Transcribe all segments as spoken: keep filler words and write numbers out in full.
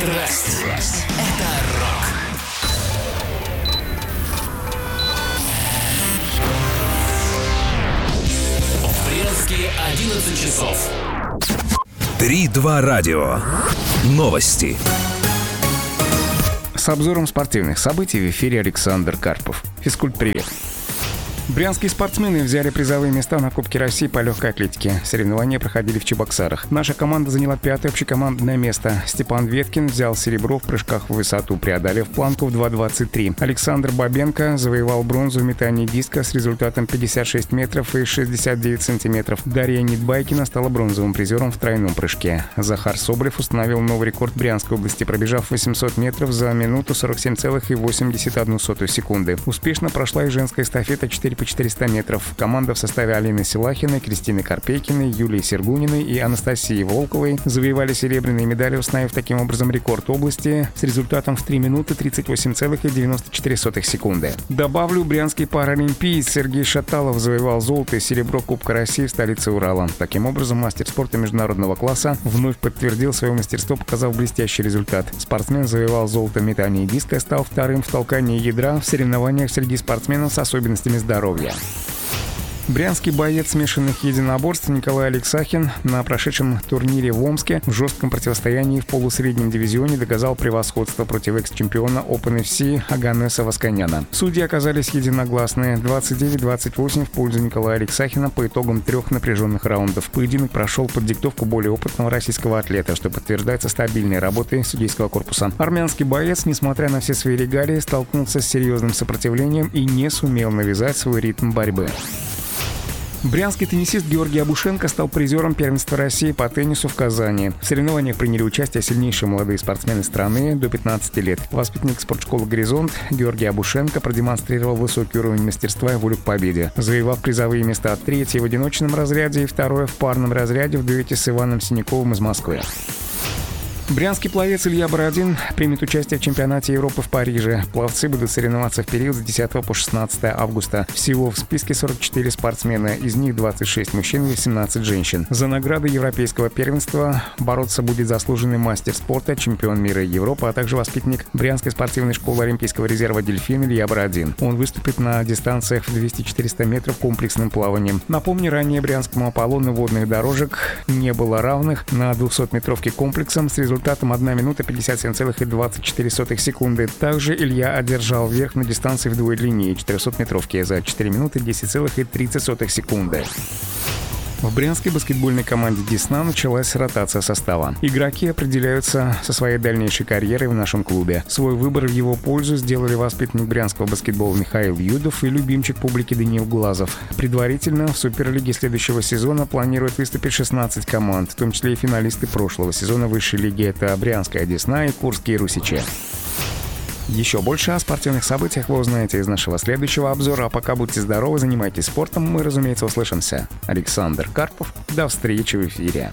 Страсть. Это рок. В Брянске одиннадцать часов. Три-два радио. Новости. С обзором спортивных событий в эфире Александр Карпов. Физкульт-привет. Брянские спортсмены взяли призовые места на Кубке России по легкой атлетике. Соревнования проходили в Чебоксарах. Наша команда заняла пятое общекомандное место. Степан Веткин взял серебро в прыжках в высоту, преодолев планку в два двадцать три. Александр Бабенко завоевал бронзу в метании диска с результатом пятьдесят шесть метров и шестьдесят девять сантиметров. Дарья Нидбайкина стала бронзовым призером в тройном прыжке. Захар Соболев установил новый рекорд Брянской области, пробежав восемьсот метров за минуту сорок семь целых восемьдесят одну сотую секунды. Успешно прошла и женская эстафета четыре по четыреста метров. Команда в составе Алины Силахиной, Кристины Карпейкиной, Юлии Сергуниной и Анастасии Волковой завоевали серебряные медали, установив таким образом рекорд области с результатом в три минуты тридцать восемь целых девяносто четыре сотых секунды. Добавлю, брянский паралимпиец Сергей Шаталов завоевал золото и серебро Кубка России в столице Урала. Таким образом, мастер спорта международного класса вновь подтвердил свое мастерство, показав блестящий результат. Спортсмен завоевал золото в метании диска, стал вторым в толкании ядра в соревнованиях среди спортсменов с особенностями здоровья. Брянский боец смешанных единоборств Николай Алексахин на прошедшем турнире в Омске в жестком противостоянии в полусреднем дивизионе доказал превосходство против экс-чемпиона Open эф си Аганеса Васканяна. Судьи оказались единогласны двадцать девять двадцать восемь в пользу Николая Алексахина по итогам трех напряженных раундов. Поединок прошел под диктовку более опытного российского атлета, что подтверждается стабильной работой судейского корпуса. Армянский боец, несмотря на все свои регалии, столкнулся с серьезным сопротивлением и не сумел навязать свой ритм борьбы. Брянский теннисист Георгий Абушенко стал призером первенства России по теннису в Казани. В соревнованиях приняли участие сильнейшие молодые спортсмены страны до пятнадцати лет. Воспитанник спортшколы «Горизонт» Георгий Абушенко продемонстрировал высокий уровень мастерства и волю к победе, завоевав призовые места третье в одиночном разряде и второе в парном разряде в дуэте с Иваном Синяковым из Москвы. Брянский пловец Илья Бородин примет участие в чемпионате Европы в Париже. Пловцы будут соревноваться в период с десятого по шестнадцатое августа. Всего в списке сорок четыре спортсмена, из них двадцать шесть мужчин и восемнадцать женщин. За награды европейского первенства бороться будет заслуженный мастер спорта, чемпион мира и Европы, а также воспитанник Брянской спортивной школы Олимпийского резерва «Дельфин» Илья Бородин. Он выступит на дистанциях в двести-четыреста метров комплексным плаванием. Напомню, ранее брянскому Аполлону водных дорожек не было равных на двухсотметровке комплексом с результатом результатом одна минута пятьдесят семь целых двадцать четыре сотых секунды. Также Илья одержал верх на дистанции вдвое длиннее четырехсотметровки за четыре минуты десять целых тридцать сотых секунды. В брянской баскетбольной команде «Десна» началась ротация состава. Игроки определяются со своей дальнейшей карьерой в нашем клубе. Свой выбор в его пользу сделали воспитанник брянского баскетбола Михаил Юдов и любимчик публики Даниил Глазов. Предварительно в Суперлиге следующего сезона планируют выступить шестнадцать команд, в том числе и финалисты прошлого сезона высшей лиги. Это брянская «Десна» и курские «Русичи». Еще больше о спортивных событиях вы узнаете из нашего следующего обзора. А пока будьте здоровы, занимайтесь спортом. Мы, разумеется, услышимся. Александр Карпов. До встречи в эфире.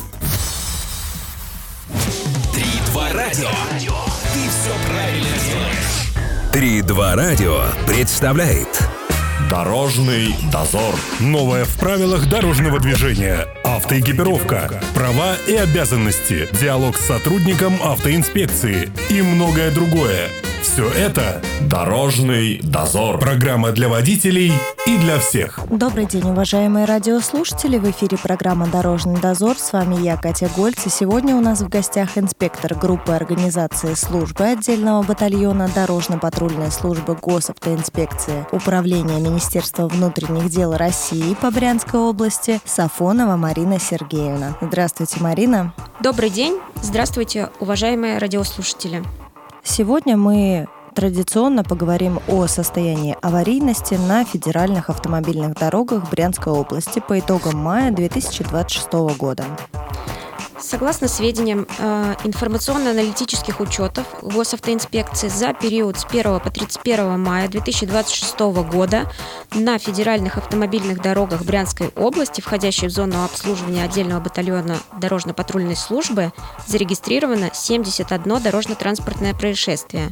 Три-два радио. Ты все правильно делаешь. Три-два радио представляет Дорожный дозор. Новое в правилах дорожного движения. Автоэкипировка. Права и обязанности. Диалог с сотрудником автоинспекции. И многое другое. Все это «Дорожный дозор». Программа для водителей и для всех. Добрый день, уважаемые радиослушатели. В эфире программа «Дорожный дозор». С вами я, Катя Гольц. И сегодня у нас в гостях инспектор группы организации службы отдельного батальона Дорожно-патрульной службы Госавтоинспекции Управления Министерства внутренних дел России по Брянской области Сафонова Марина Сергеевна. Здравствуйте, Марина. Добрый день. Здравствуйте, уважаемые радиослушатели. Сегодня мы традиционно поговорим о состоянии аварийности на федеральных автомобильных дорогах Брянской области по итогам мая две тысячи двадцать шестого года. Согласно сведениям э, информационно-аналитических учетов Госавтоинспекции, за период с первого по тридцать первого мая две тысячи двадцать шестого года на федеральных автомобильных дорогах Брянской области, входящей в зону обслуживания отдельного батальона дорожно-патрульной службы, зарегистрировано семьдесят одно дорожно-транспортное происшествие.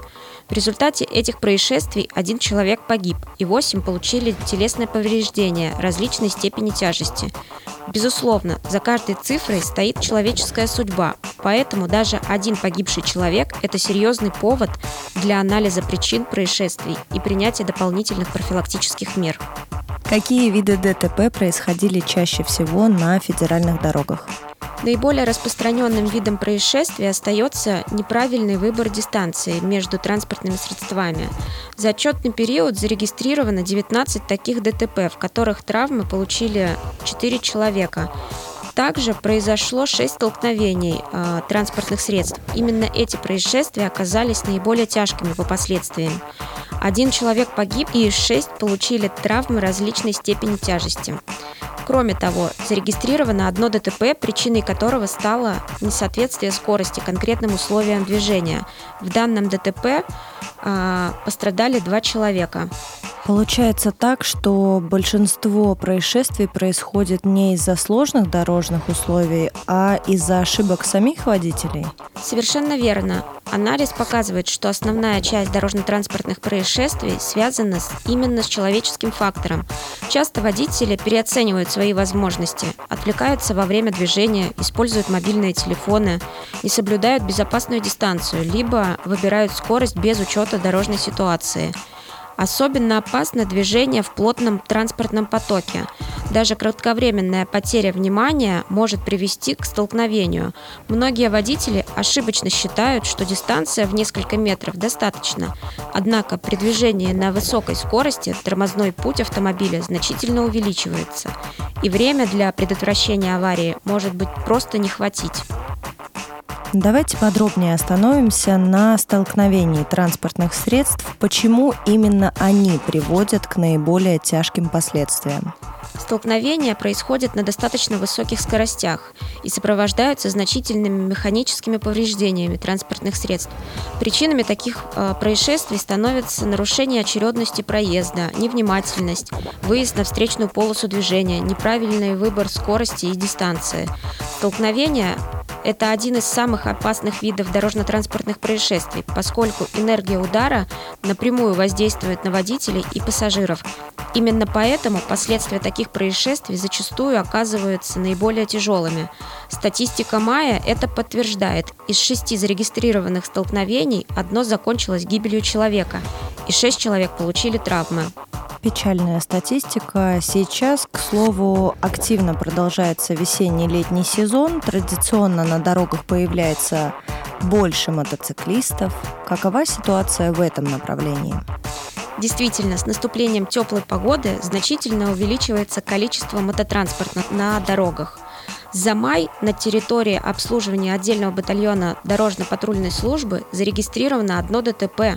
В результате этих происшествий один человек погиб и восемь получили телесные повреждения различной степени тяжести. Безусловно, за каждой цифрой стоит человеческая судьба, поэтому даже один погибший человек – это серьезный повод для анализа причин происшествий и принятия дополнительных профилактических мер. Какие виды ДТП происходили чаще всего на федеральных дорогах? Наиболее распространенным видом происшествий остается неправильный выбор дистанции между транспортными средствами. За отчетный период зарегистрировано девятнадцать таких ДТП, в которых травмы получили четыре человека. Также произошло шесть столкновений э, транспортных средств. Именно эти происшествия оказались наиболее тяжкими по последствиям. Один человек погиб и шесть получили травмы различной степени тяжести. Кроме того, зарегистрировано одно ДТП, причиной которого стало несоответствие скорости конкретным условиям движения. В данном ДТП э, пострадали два человека. Получается так, что большинство происшествий происходит не из-за сложных дорожных условий, а из-за ошибок самих водителей? Совершенно верно. Анализ показывает, что основная часть дорожно-транспортных происшествий связана с, именно с человеческим фактором. Часто водители переоценивают свои возможности, отвлекаются во время движения, используют мобильные телефоны, не соблюдают безопасную дистанцию, либо выбирают скорость без учета дорожной ситуации. Особенно опасно движение в плотном транспортном потоке. Даже кратковременная потеря внимания может привести к столкновению. Многие водители ошибочно считают, что дистанция в несколько метров достаточно. Однако при движении на высокой скорости тормозной путь автомобиля значительно увеличивается, и время для предотвращения аварии может быть просто не хватить. Давайте подробнее остановимся на столкновении транспортных средств. Почему именно они приводят к наиболее тяжким последствиям? Столкновения происходят на достаточно высоких скоростях и сопровождаются значительными механическими повреждениями транспортных средств. Причинами таких э, происшествий становятся нарушение очередности проезда, невнимательность, выезд на встречную полосу движения, неправильный выбор скорости и дистанции. Столкновения – это один из самых опасных видов дорожно-транспортных происшествий, поскольку энергия удара напрямую воздействует на водителей и пассажиров. Именно поэтому последствия таких происшествий зачастую оказываются наиболее тяжелыми. Статистика мая это подтверждает. Из шести зарегистрированных столкновений одно закончилось гибелью человека, и шесть человек получили травмы. Печальная статистика. Сейчас, к слову, активно продолжается весенний-летний сезон. Традиционно на дорогах появляется больше мотоциклистов. Какова ситуация в этом направлении? Действительно, с наступлением теплой погоды значительно увеличивается количество мототранспорта на дорогах. За май на территории обслуживания отдельного батальона дорожно-патрульной службы зарегистрировано одно ДТП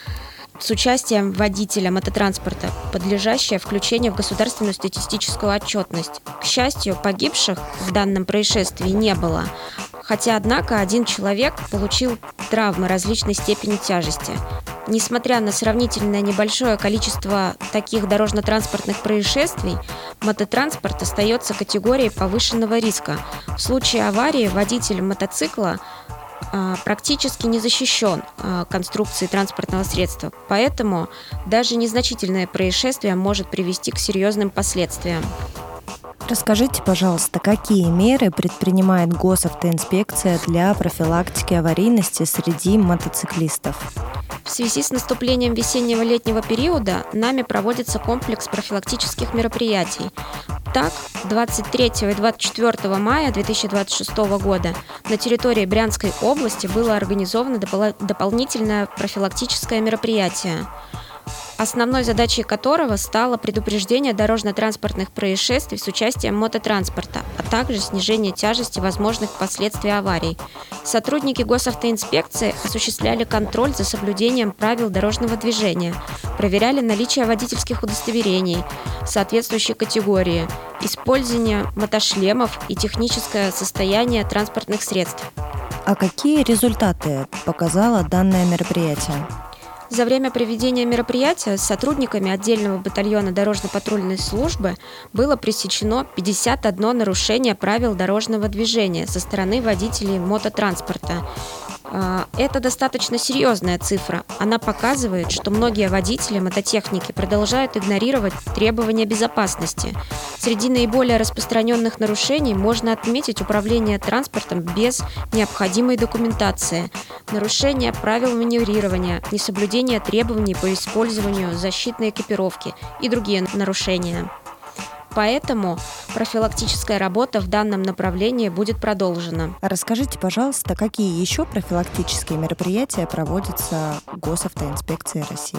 с участием водителя мототранспорта, подлежащее включению в государственную статистическую отчетность. К счастью, погибших в данном происшествии не было, хотя, однако, один человек получил травмы различной степени тяжести. Несмотря на сравнительно небольшое количество таких дорожно-транспортных происшествий, мототранспорт остается категорией повышенного риска. В случае аварии водитель мотоцикла практически не защищен конструкцией транспортного средства, поэтому даже незначительное происшествие может привести к серьезным последствиям. Расскажите, пожалуйста, какие меры предпринимает госавтоинспекция для профилактики аварийности среди мотоциклистов? В связи с наступлением весеннего-летнего периода нами проводится комплекс профилактических мероприятий. Так, двадцать третьего и двадцать четвёртого мая две тысячи двадцать шестого года на территории Брянской области было организовано допол- дополнительное профилактическое мероприятие, основной задачей которого стало предупреждение дорожно-транспортных происшествий с участием мототранспорта, а также снижение тяжести возможных последствий аварий. Сотрудники госавтоинспекции осуществляли контроль за соблюдением правил дорожного движения, проверяли наличие водительских удостоверений соответствующей категории, использование мотошлемов и техническое состояние транспортных средств. А какие результаты показало данное мероприятие? За время проведения мероприятия с сотрудниками отдельного батальона дорожно-патрульной службы было пресечено пятьдесят одно нарушение правил дорожного движения со стороны водителей мототранспорта. Это достаточно серьезная цифра. Она показывает, что многие водители мототехники продолжают игнорировать требования безопасности. Среди наиболее распространенных нарушений можно отметить управление транспортом без необходимой документации, нарушение правил маневрирования, несоблюдение требований по использованию защитной экипировки и другие нарушения. Поэтому профилактическая работа в данном направлении будет продолжена. Расскажите, пожалуйста, какие еще профилактические мероприятия проводятся Госавтоинспекцией России?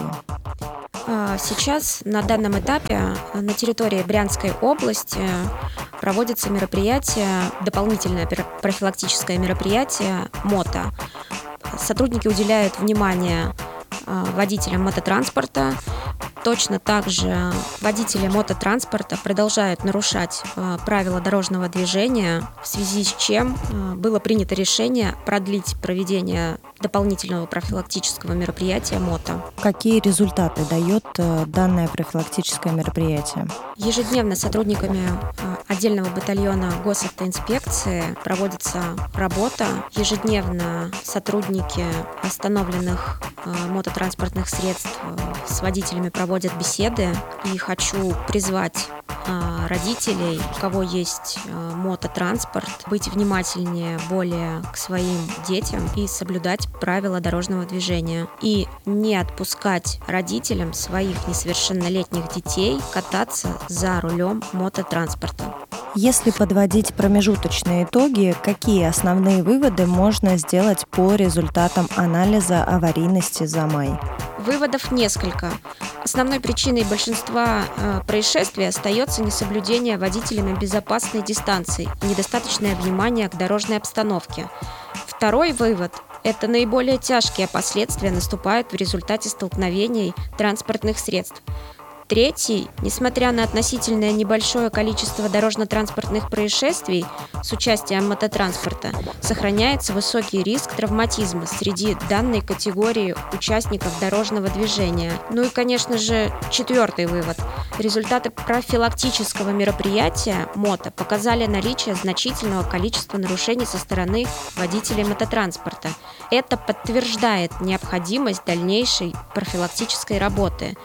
Сейчас на данном этапе на территории Брянской области проводится мероприятие, дополнительное профилактическое мероприятие МОТО. Сотрудники уделяют внимание водителям мототранспорта. Точно так же водители мототранспорта продолжают нарушать э, правила дорожного движения, в связи с чем э, было принято решение продлить проведение дополнительного профилактического мероприятия МОТО. Какие результаты дает э, данное профилактическое мероприятие? Ежедневно сотрудниками э, отдельного батальона Госавтоинспекции проводится работа. Ежедневно сотрудники остановленных э, мототранспортных средств э, с водителями проводят проводят беседы, и хочу призвать э, родителей, у кого есть э, мототранспорт, быть внимательнее более к своим детям и соблюдать правила дорожного движения. И не отпускать родителям своих несовершеннолетних детей кататься за рулем мототранспорта. Если подводить промежуточные итоги, какие основные выводы можно сделать по результатам анализа аварийности за май? Выводов несколько. Основной причиной большинства э, происшествий остается несоблюдение водителями безопасной дистанции и недостаточное внимание к дорожной обстановке. Второй вывод – это наиболее тяжкие последствия наступают в результате столкновений транспортных средств. Третий, несмотря на относительно небольшое количество дорожно-транспортных происшествий с участием мототранспорта, сохраняется высокий риск травматизма среди данной категории участников дорожного движения. Ну и, конечно же, четвертый вывод. Результаты профилактического мероприятия МОТО показали наличие значительного количества нарушений со стороны водителей мототранспорта. Это подтверждает необходимость дальнейшей профилактической работы.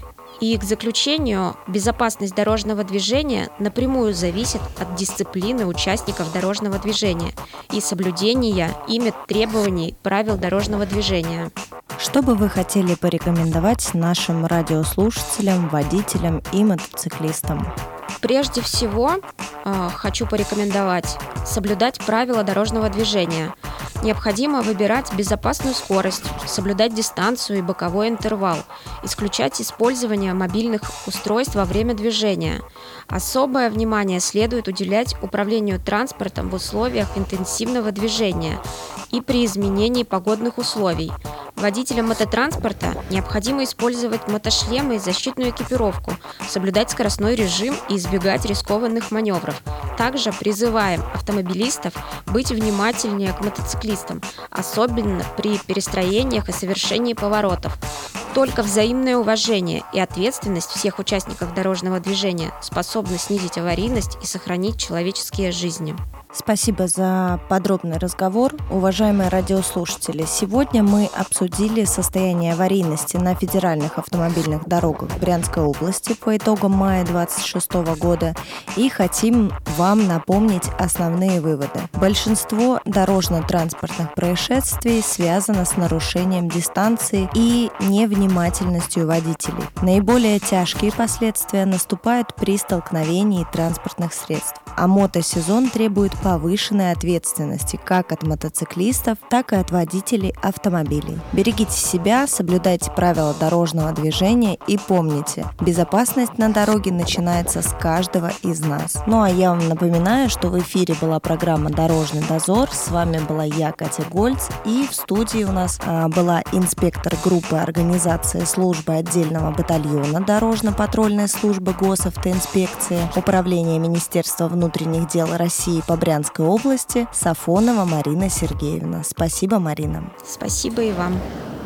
И к заключению, безопасность дорожного движения напрямую зависит от дисциплины участников дорожного движения и соблюдения ими требований правил дорожного движения. Что бы вы хотели порекомендовать нашим радиослушателям, водителям и мотоциклистам? Прежде всего, э, хочу порекомендовать соблюдать правила дорожного движения. Необходимо выбирать безопасную скорость, соблюдать дистанцию и боковой интервал, исключать использование мобильных устройств во время движения. Особое внимание следует уделять управлению транспортом в условиях интенсивного движения и при изменении погодных условий. Водителям мототранспорта необходимо использовать мотошлемы и защитную экипировку, соблюдать скоростной режим и избегать рискованных маневров. Также призываем автомобилистов быть внимательнее к мотоциклистам, особенно при перестроениях и совершении поворотов. Только взаимное уважение и ответственность всех участников дорожного движения способны снизить аварийность и сохранить человеческие жизни. Спасибо за подробный разговор. Уважаемые радиослушатели, сегодня мы обсудили состояние аварийности на федеральных автомобильных дорогах Брянской области по итогам мая двадцать шестого года и хотим вам напомнить основные выводы. Большинство дорожно-транспортных происшествий связано с нарушением дистанции и невнимательностью водителей. Наиболее тяжкие последствия наступают при столкновении транспортных средств. А мотосезон требует повышенной ответственности как от мотоциклистов, так и от водителей автомобилей. Берегите себя, соблюдайте правила дорожного движения и помните, безопасность на дороге начинается с каждого из нас. Ну а я вам напоминаю, что в эфире была программа «Дорожный дозор». С вами была я, Катя Гольц, и в студии у нас а, была инспектор группы организации службы отдельного батальона Дорожно-патрульной службы Госавтоинспекции Управления Министерства внутренних дел России по Брянской области Сафонова Марина Сергеевна. Спасибо, Марина. Спасибо и вам.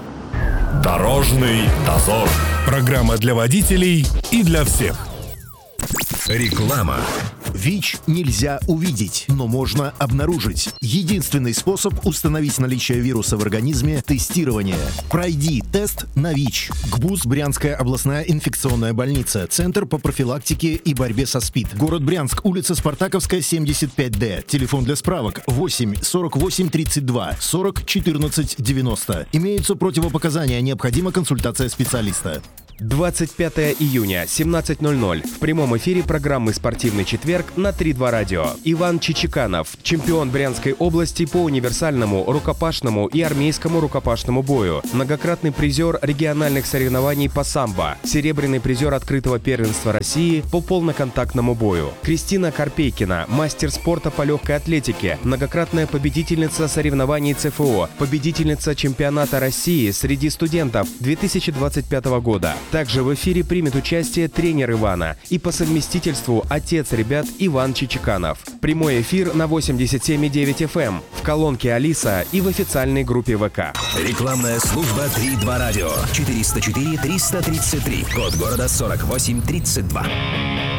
Дорожный дозор. Программа для водителей и для всех. Реклама. ВИЧ нельзя увидеть, но можно обнаружить. Единственный способ установить наличие вируса в организме – тестирование. Пройди тест на ВИЧ. ГБУЗ Брянская областная инфекционная больница. Центр по профилактике и борьбе со СПИД. Город Брянск, улица Спартаковская, семьдесят пять дэ. Телефон для справок восемь сорок восемь тридцать два сорок четырнадцать девяносто. Имеются противопоказания, необходима консультация специалиста. двадцать пятого июня, семнадцать ноль ноль. В прямом эфире программы «Спортивный четверг» на три два радио. Иван Чичиканов, чемпион Брянской области по универсальному, рукопашному и армейскому рукопашному бою. Многократный призер региональных соревнований по самбо. Серебряный призер открытого первенства России по полноконтактному бою. Кристина Карпейкина, мастер спорта по легкой атлетике. Многократная победительница соревнований ЦФО. Победительница чемпионата России среди студентов две тысячи двадцать пятого года. Также в эфире примет участие тренер Ивана и по совместительству отец ребят Иван Чичиканов. Прямой эфир на восемьдесят семь и девять эф эм, в колонке Алиса и в официальной группе ВК. Рекламная служба три два радио. четыреста четыре триста тридцать три. Код города сорок восемь тридцать два.